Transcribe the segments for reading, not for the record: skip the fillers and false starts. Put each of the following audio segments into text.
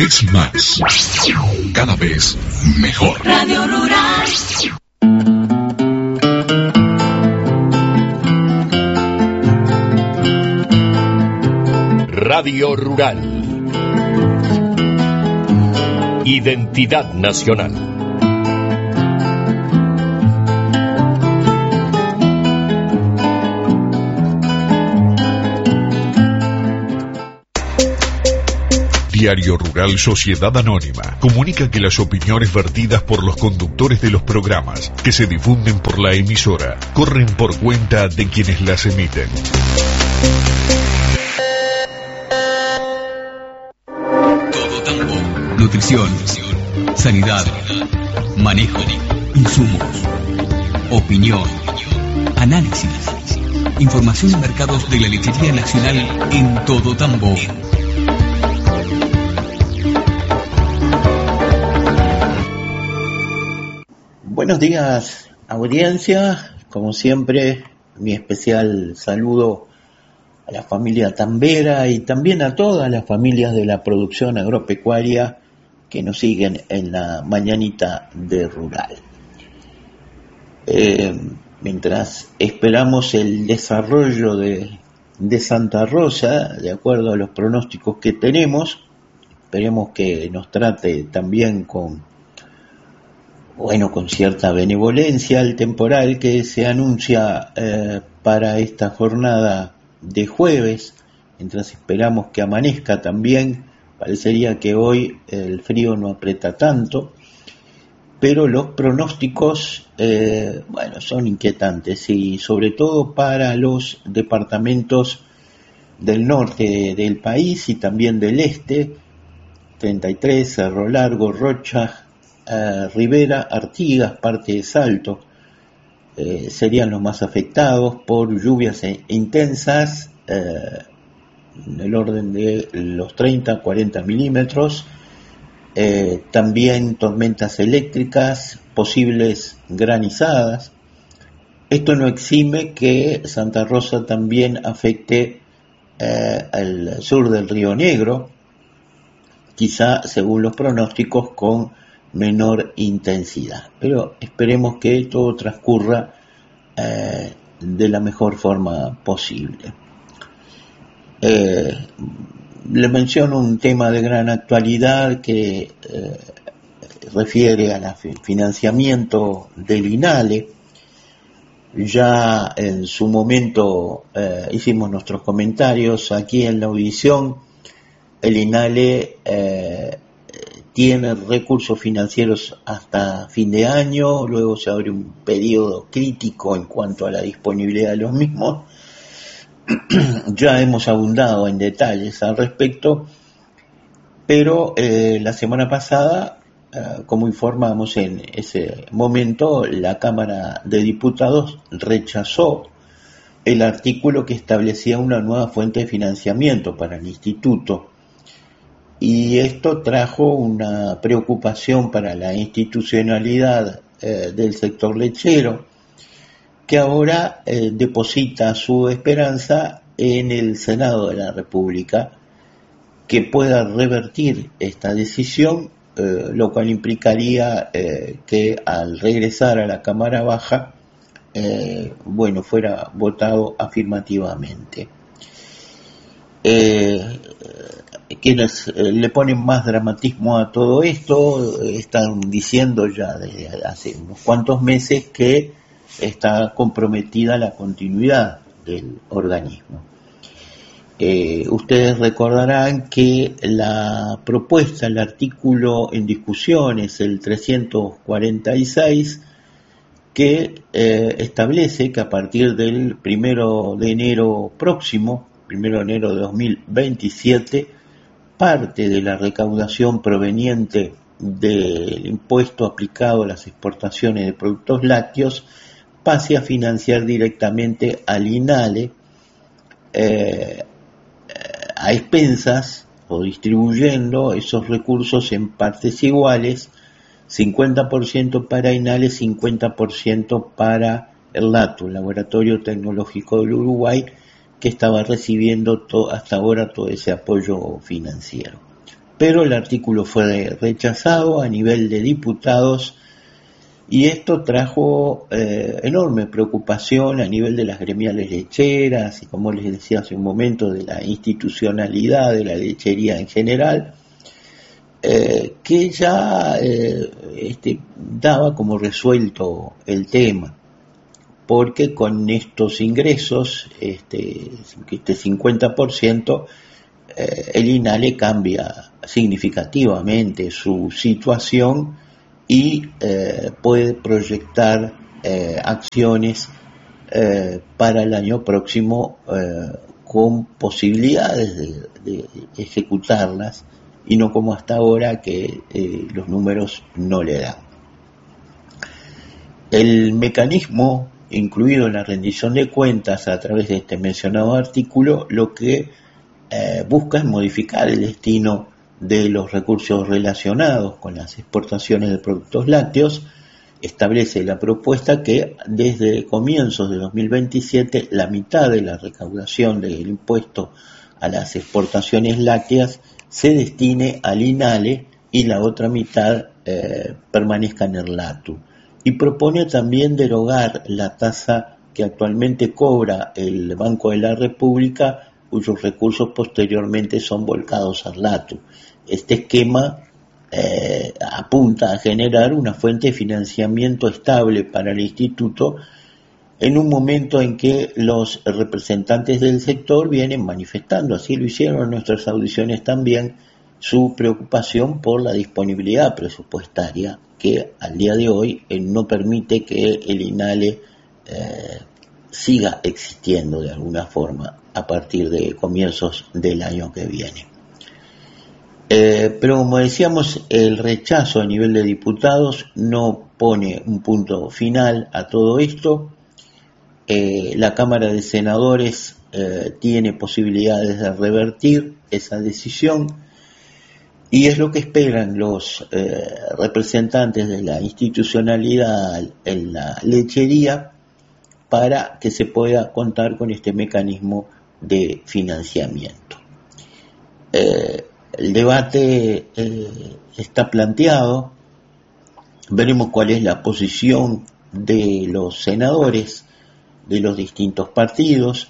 es más, cada vez mejor. Radio Rural. Radio Rural. Identidad nacional. Diario Rural Sociedad Anónima comunica que las opiniones vertidas por los conductores de los programas que se difunden por la emisora corren por cuenta de quienes las emiten. Todo Tambo. Nutrición, sanidad, manejo, insumos, opinión, análisis, información de mercados de la lechería nacional en Todo Tambo. Buenos días, audiencia. Como siempre, mi especial saludo a la familia tambera y también a todas las familias de la producción agropecuaria que nos siguen en la mañanita de Rural. Mientras esperamos el desarrollo de Santa Rosa, de acuerdo a los pronósticos que tenemos, esperemos que nos trate también con cierta benevolencia el temporal que se anuncia para esta jornada de jueves. Mientras esperamos que amanezca también, parecería que hoy el frío no aprieta tanto, pero los pronósticos son inquietantes, y sobre todo para los departamentos del norte del país y también del este: 33, Cerro Largo, Rocha, Rivera, Artigas, parte de Salto, serían los más afectados por lluvias intensas, en el orden de los 30-40 milímetros, también tormentas eléctricas, posibles granizadas. Esto no exime que Santa Rosa también afecte al sur del Río Negro, quizá según los pronósticos con menor intensidad, pero esperemos que todo transcurra de la mejor forma posible. Le menciono un tema de gran actualidad que refiere al financiamiento del INALE. Ya en su momento hicimos nuestros comentarios aquí en la audición. El INALE tiene recursos financieros hasta fin de año, luego se abre un periodo crítico en cuanto a la disponibilidad de los mismos. Ya hemos abundado en detalles al respecto, pero la semana pasada, como informamos en ese momento, la Cámara de Diputados rechazó el artículo que establecía una nueva fuente de financiamiento para el instituto. Y esto trajo una preocupación para la institucionalidad del sector lechero, que ahora deposita su esperanza en el Senado de la República, que pueda revertir esta decisión, lo cual implicaría que al regresar a la Cámara Baja, fuera votado afirmativamente. Quienes le ponen más dramatismo a todo esto están diciendo ya desde hace unos cuantos meses que está comprometida la continuidad del organismo. Ustedes recordarán que la propuesta, el artículo en discusión es el 346, que establece que a partir del 1 de enero próximo, 1 de enero de 2027, parte de la recaudación proveniente del impuesto aplicado a las exportaciones de productos lácteos pase a financiar directamente al INALE, a expensas o distribuyendo esos recursos en partes iguales, 50% para INALE, 50% para el LATU, el Laboratorio Tecnológico del Uruguay, que estaba recibiendo hasta ahora todo ese apoyo financiero. pero el artículo fue rechazado a nivel de diputados y esto trajo enorme preocupación a nivel de las gremiales lecheras y, como les decía hace un momento, de la institucionalidad de la lechería en general, que ya daba como resuelto el tema, porque con estos ingresos, este 50%, el INALE cambia significativamente su situación y puede proyectar acciones para el año próximo con posibilidades de ejecutarlas, y no como hasta ahora que los números no le dan. El mecanismo incluido en la rendición de cuentas a través de este mencionado artículo lo que busca es modificar el destino de los recursos relacionados con las exportaciones de productos lácteos. Establece la propuesta que desde comienzos de 2027 la mitad de la recaudación del impuesto a las exportaciones lácteas se destine al INALE y la otra mitad permanezca en el LATU. Y propone también derogar la tasa que actualmente cobra el Banco de la República, cuyos recursos posteriormente son volcados al LATU. Este esquema apunta a generar una fuente de financiamiento estable para el instituto en un momento en que los representantes del sector vienen manifestando, así lo hicieron en nuestras audiciones también, su preocupación por la disponibilidad presupuestaria que al día de hoy no permite que el INALE siga existiendo de alguna forma a partir de comienzos del año que viene. Pero como decíamos, el rechazo a nivel de diputados no pone un punto final a todo esto. La Cámara de Senadores tiene posibilidades de revertir esa decisión y es lo que esperan los representantes de la institucionalidad en la lechería para que se pueda contar con este mecanismo de financiamiento. El debate está planteado, veremos cuál es la posición de los senadores de los distintos partidos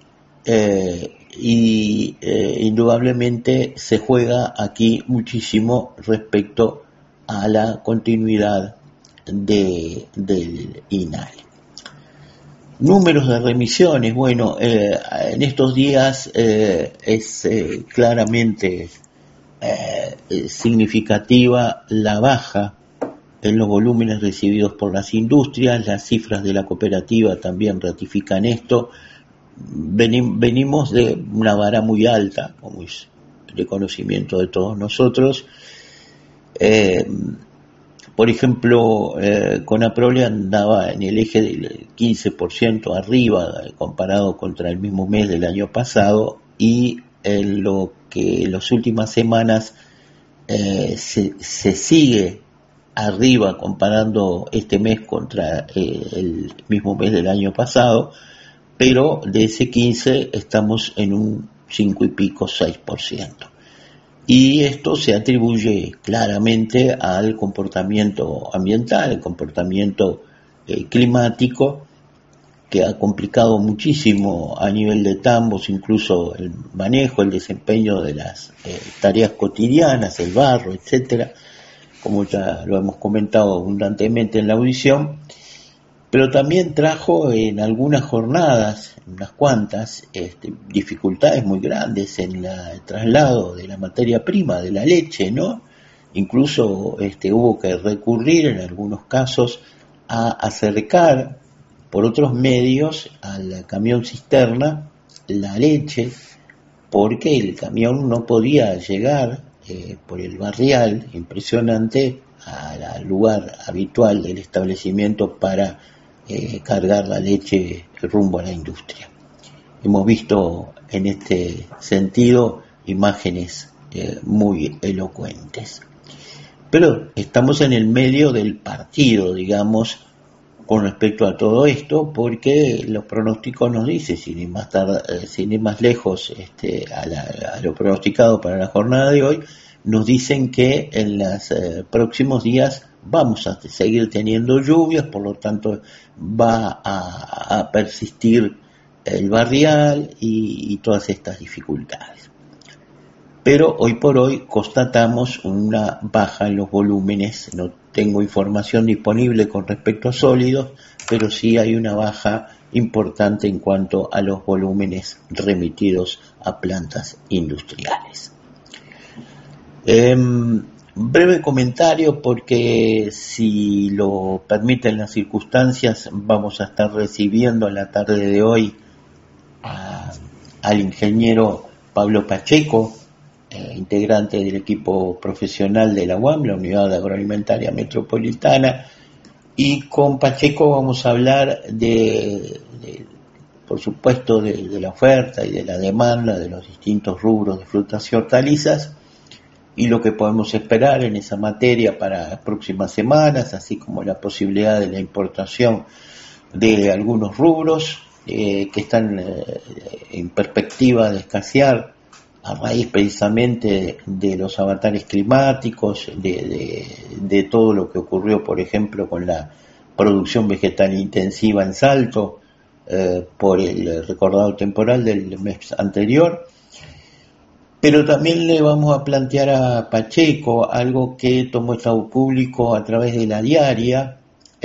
y indudablemente se juega aquí muchísimo respecto a la continuidad del INALE. Números de remisiones, bueno, en estos días es claramente significativa la baja en los volúmenes recibidos por las industrias. Las cifras de la cooperativa también ratifican esto. Venimos de una vara muy alta, como es de conocimiento de todos nosotros. Por ejemplo, Conaprole andaba en el eje del 15% arriba comparado contra el mismo mes del año pasado, y en lo que en las últimas semanas se sigue arriba comparando este mes contra el mismo mes del año pasado, pero de ese 15 estamos en un 5 y pico, 6%. Y esto se atribuye claramente al comportamiento ambiental, el comportamiento climático, que ha complicado muchísimo a nivel de tambos, incluso el manejo, el desempeño de las tareas cotidianas, el barro, etcétera, como ya lo hemos comentado abundantemente en la audición, pero también trajo en algunas jornadas, unas cuantas, dificultades muy grandes en el traslado de la materia prima, de la leche, ¿no? Incluso hubo que recurrir en algunos casos a acercar por otros medios al camión cisterna la leche, porque el camión no podía llegar por el barrial impresionante al lugar habitual del establecimiento para cargar la leche rumbo a la industria. Hemos visto en este sentido imágenes muy elocuentes. Pero estamos en el medio del partido, digamos, con respecto a todo esto, porque los pronósticos nos dicen, sin ir más lejos a lo pronosticado para la jornada de hoy, nos dicen que en los próximos días vamos a seguir teniendo lluvias, por lo tanto va a persistir el barrial y todas estas dificultades. Pero hoy por hoy constatamos una baja en los volúmenes. No tengo información disponible con respecto a sólidos, pero sí hay una baja importante en cuanto a los volúmenes remitidos a plantas industriales. Breve comentario, porque si lo permiten las circunstancias, vamos a estar recibiendo en la tarde de hoy al ingeniero Pablo Pacheco, integrante del equipo profesional de la UAM, la Unidad Agroalimentaria Metropolitana, y con Pacheco vamos a hablar por supuesto, de la oferta y de la demanda de los distintos rubros de frutas y hortalizas, y lo que podemos esperar en esa materia para las próximas semanas, así como la posibilidad de la importación de algunos rubros que están en perspectiva de escasear a raíz precisamente de los avatares climáticos, de todo lo que ocurrió, por ejemplo, con la producción vegetal intensiva en Salto por el recordado temporal del mes anterior. Pero también le vamos a plantear a Pacheco algo que tomó Estado Público a través de la diaria,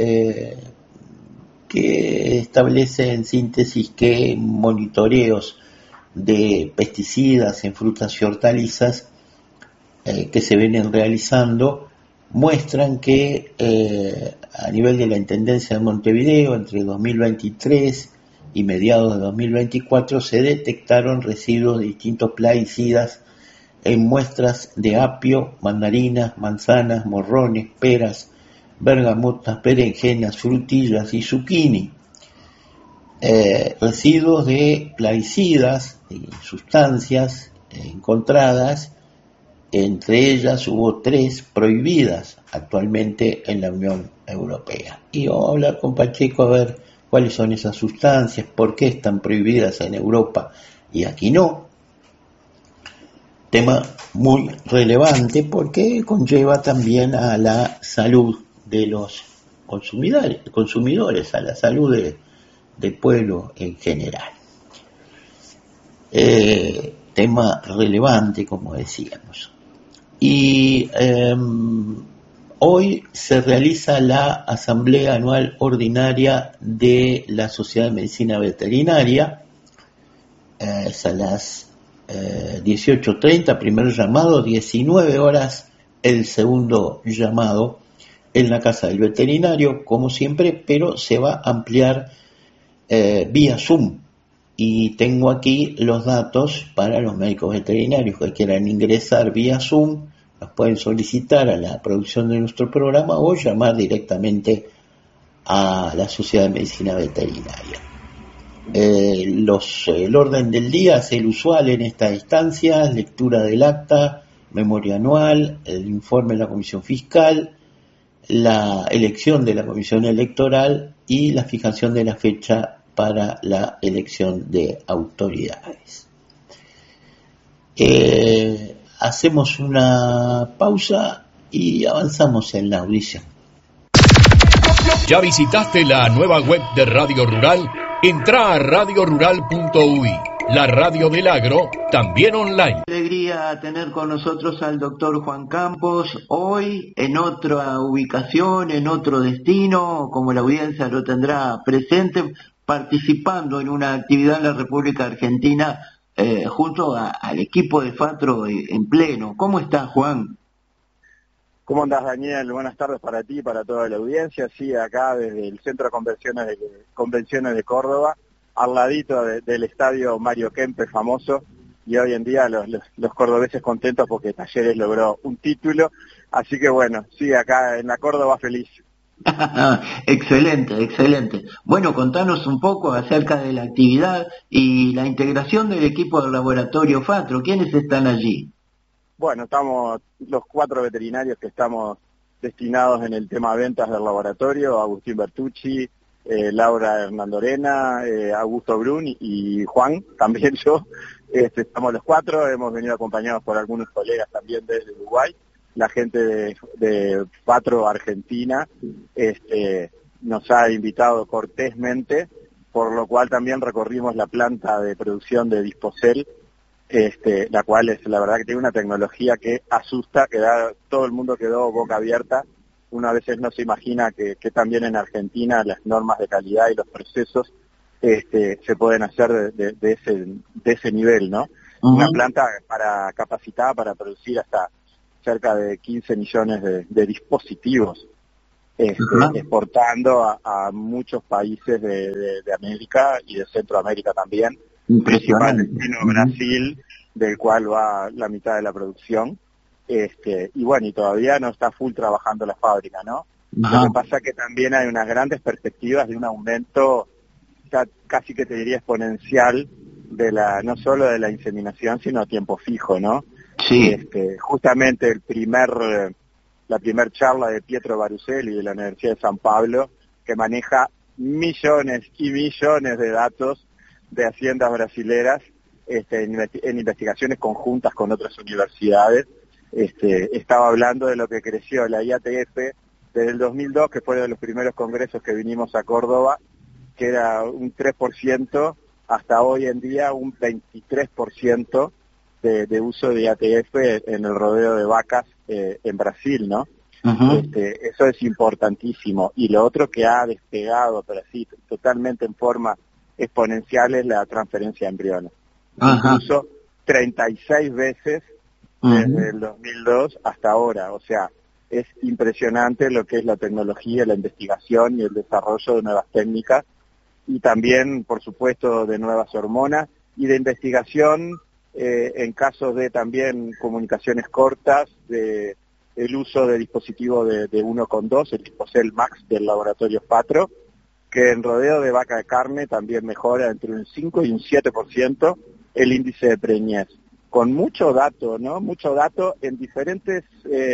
que establece en síntesis que monitoreos de pesticidas en frutas y hortalizas que se vienen realizando muestran que a nivel de la Intendencia de Montevideo entre 2023 y mediados de 2024 se detectaron residuos de distintos plaguicidas en muestras de apio, mandarinas, manzanas, morrones, peras, bergamotas, berenjenas, frutillas y zucchini. Residuos de plaguicidas y sustancias encontradas, entre ellas hubo 3 prohibidas actualmente en la Unión Europea. Y vamos a hablar con Pacheco a ver cuáles son esas sustancias, por qué están prohibidas en Europa y aquí no. Tema muy relevante porque conlleva también a la salud de los consumidores, a la salud del pueblo en general. Tema relevante, como decíamos. Y hoy se realiza la Asamblea Anual Ordinaria de la Sociedad de Medicina Veterinaria. Es a las 18:30, primer llamado, 19 horas el segundo llamado en la Casa del Veterinario, como siempre, pero se va a ampliar vía Zoom. Y tengo aquí los datos para los médicos veterinarios que quieran ingresar vía Zoom. Nos pueden solicitar a la producción de nuestro programa o llamar directamente a la Sociedad de Medicina Veterinaria. El orden del día es el usual en esta instancia: lectura del acta, memoria anual, el informe de la Comisión Fiscal, la elección de la Comisión Electoral y la fijación de la fecha para la elección de autoridades. Hacemos una pausa y avanzamos en la audición. ¿Ya visitaste la nueva web de Radio Rural? Entrá a radiorural.uy, la radio del agro, también online. Alegría tener con nosotros al doctor Juan Campos, hoy en otra ubicación, en otro destino, como la audiencia lo tendrá presente, participando en una actividad en la República Argentina junto al equipo de FATRO en pleno. ¿Cómo estás, Juan? ¿Cómo andás, Daniel? Buenas tardes para ti y para toda la audiencia. Sí, acá desde el Centro de Convenciones de Córdoba, al ladito del estadio Mario Kempes famoso, y hoy en día los cordobeses contentos porque Talleres logró un título. Así que bueno, sí, acá en la Córdoba feliz. Excelente, excelente. Bueno, contanos un poco acerca de la actividad y la integración del equipo del laboratorio FATRO. ¿Quiénes están allí? Bueno, estamos los 4 veterinarios que estamos destinados en el tema ventas del laboratorio: Agustín Bertucci, Laura Hernandorena, Augusto Brun y Juan, también yo. Estamos los 4, hemos venido acompañados por algunos colegas también desde Uruguay. La gente de Patro Argentina nos ha invitado cortésmente, por lo cual también recorrimos la planta de producción de Disposel, la cual es la verdad que tiene una tecnología que asusta, todo el mundo quedó boca abierta. Uno a veces no se imagina que también en Argentina las normas de calidad y los procesos se pueden hacer de ese nivel, ¿no? Uh-huh. Una planta capacitada para producir hasta cerca de 15 millones de dispositivos, uh-huh, exportando a muchos países de América y de Centroamérica también, principal destino Brasil, del cual va la mitad de la producción, y bueno, y todavía no está full trabajando la fábrica, ¿no? Uh-huh. Lo que pasa es que también hay unas grandes perspectivas de un aumento casi que te diría exponencial no solo de la inseminación, sino a tiempo fijo, ¿no? Sí. Justamente la primer charla de Pietro Baruselli de la Universidad de San Pablo, que maneja millones y millones de datos de haciendas brasileras en investigaciones conjuntas con otras universidades, estaba hablando de lo que creció la IATF desde el 2002, que fue uno de los primeros congresos que vinimos a Córdoba, que era un 3%, hasta hoy en día un 23% de uso de IATF en el rodeo de vacas en Brasil, ¿no? Uh-huh. Eso es importantísimo. Y lo otro que ha despegado, pero así, totalmente en forma exponencial, es la transferencia de embriones. Uh-huh. Incluso 36 veces desde el 2002 hasta ahora. O sea, es impresionante lo que es la tecnología, la investigación y el desarrollo de nuevas técnicas, y también, por supuesto, de nuevas hormonas y de investigación en casos de también comunicaciones cortas, de el uso de dispositivos de 1,2, el Disposel Max del laboratorio Patro, que en rodeo de vaca de carne también mejora entre un 5 y un 7% el índice de preñez, con mucho dato, ¿no? Mucho dato en diferentes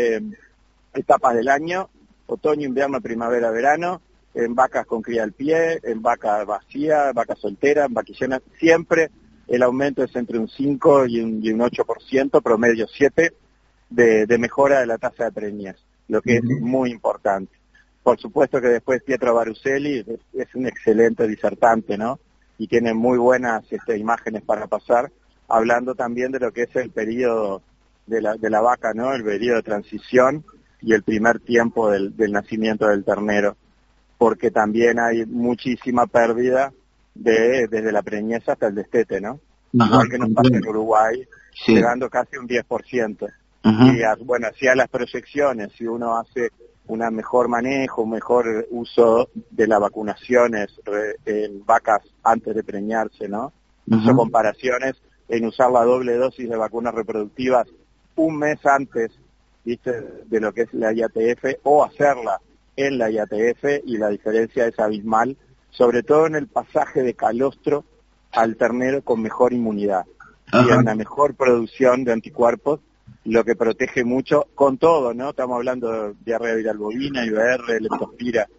etapas del año, otoño, invierno, primavera, verano, en vacas con cría al pie, en vaca vacía, vaca soltera, en vaquillena, siempre el aumento es entre un 5 y un 8%, promedio 7%, de mejora de la tasa de preñez, lo que es muy importante. Por supuesto que después Pietro Baruselli es un excelente disertante, ¿no? Y tiene muy buenas imágenes para pasar, hablando también de lo que es el periodo de la vaca, ¿no? El periodo de transición y el primer tiempo del nacimiento del ternero, porque también hay muchísima pérdida desde la preñez hasta el destete, ¿no? Ajá, igual que nos pasa en Uruguay, sí, llegando casi un 10%. Ajá. Y bueno, hacia las proyecciones, si uno hace un mejor manejo, un mejor uso de las vacunaciones en vacas antes de preñarse, ¿no? Hizo comparaciones en usar la doble dosis de vacunas reproductivas un mes antes, ¿viste?, de lo que es la IATF, o hacerla en la IATF, y la diferencia es abismal, sobre todo en el pasaje de calostro al ternero con mejor inmunidad. Ajá. Y una mejor producción de anticuerpos, lo que protege mucho con todo, ¿no? Estamos hablando de diarrea viral bovina, IBR, leptospira,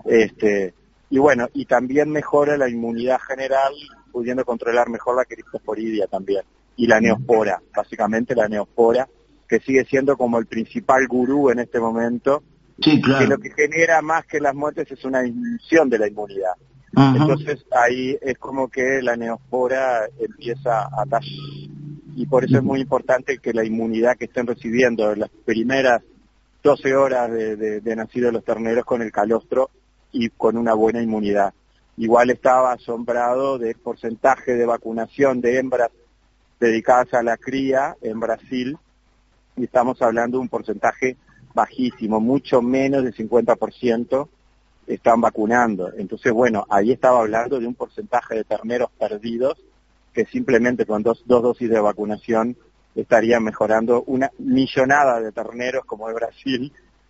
y bueno, y también mejora la inmunidad general, pudiendo controlar mejor la criptosporidia también, y la neospora, básicamente la neospora, que sigue siendo como el principal gurú en este momento, sí, claro, que lo que genera más que las muertes es una disminución de la inmunidad. Uh-huh. Entonces ahí es como que la neospora empieza a tallar, y por eso es muy importante que la inmunidad que estén recibiendo en las primeras 12 horas de nacidos los terneros con el calostro y con una buena inmunidad. Igual estaba asombrado del porcentaje de vacunación de hembras dedicadas a la cría en Brasil, y estamos hablando de un porcentaje bajísimo, mucho menos del 50% están vacunando. Entonces, bueno, ahí estaba hablando de un porcentaje de terneros perdidos que simplemente con dos dosis de vacunación estarían mejorando una millonada de terneros como de Brasil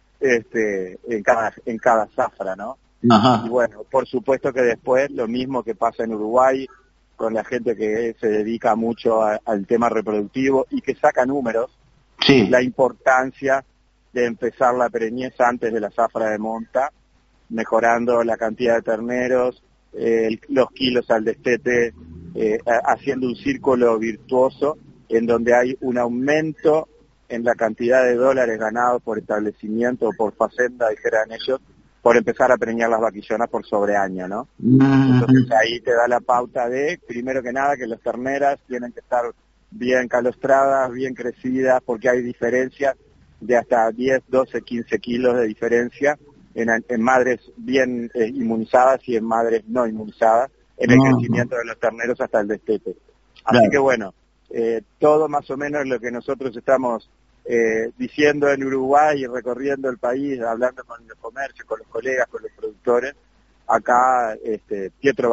en cada zafra, ¿no? Ajá. Y bueno, por supuesto que después lo mismo que pasa en Uruguay con la gente que se dedica mucho al tema reproductivo y que saca números, sí, la importancia de empezar la preñez antes de la zafra de monta, mejorando la cantidad de terneros, los kilos al destete, haciendo un círculo virtuoso en donde hay un aumento en la cantidad de dólares ganados por establecimiento o por facenda, dijeran ellos, por empezar a preñar las vaquillonas por sobreaño, ¿no? Entonces ahí te da la pauta de, primero que nada, que las terneras tienen que estar bien calostradas, bien crecidas, porque hay diferencias de hasta 10, 12, 15 kilos de diferencia en madres bien inmunizadas y en madres no inmunizadas, en el crecimiento de los terneros hasta el destete. Así que bueno, todo más o menos lo que nosotros estamos diciendo en Uruguay y recorriendo el país, hablando con los comercios, con los colegas, con los productores, acá Pietro